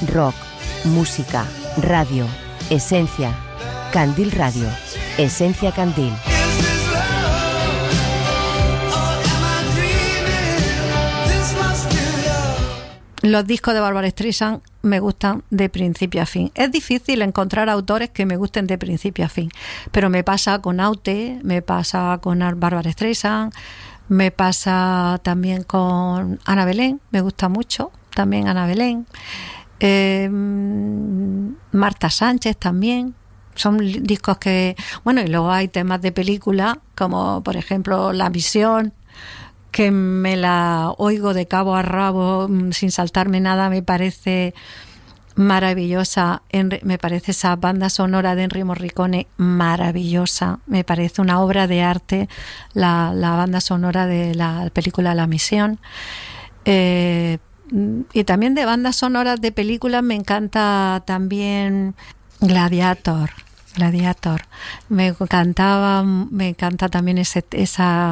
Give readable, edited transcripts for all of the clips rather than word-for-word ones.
rock, música, radio, esencia. Candil Radio, Esencia Candil. Los discos de Barbra Streisand me gustan de principio a fin. Es difícil encontrar autores que me gusten de principio a fin, pero me pasa con Aute, me pasa con Barbra Streisand, me pasa también con Ana Belén, me gusta mucho también Ana Belén, Marta Sánchez también. Son discos que... Bueno, y luego hay temas de película, como por ejemplo La Misión, que me la oigo de cabo a rabo sin saltarme nada, me parece maravillosa. Me parece esa banda sonora de Ennio Morricone maravillosa. Me parece una obra de arte la banda sonora de la película La Misión. Y también de bandas sonoras de películas me encanta también Gladiator. Me encanta también esa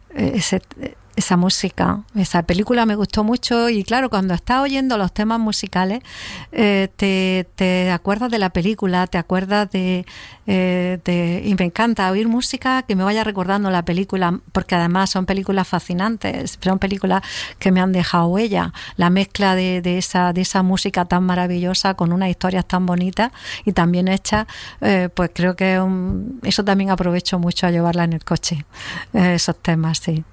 música. Esa película me gustó mucho y claro, cuando estás oyendo los temas musicales te acuerdas de la película, te acuerdas y me encanta oír música que me vaya recordando la película, porque además son películas fascinantes, son películas que me han dejado huella. La mezcla de esa música tan maravillosa con unas historias tan bonitas y tan bien hechas, pues creo que eso también aprovecho mucho a llevarla en el coche, esos temas, sí.